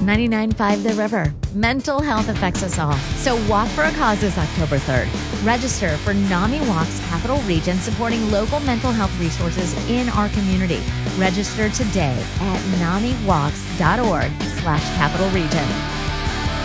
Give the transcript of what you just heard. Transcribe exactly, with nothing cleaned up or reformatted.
ninety-nine point five The River. Mental health affects us all. So Walk for a Cause is October third. Register for NAMI Walks Capital Region, supporting local mental health resources in our community. Register today at namiwalks.org slash capital region.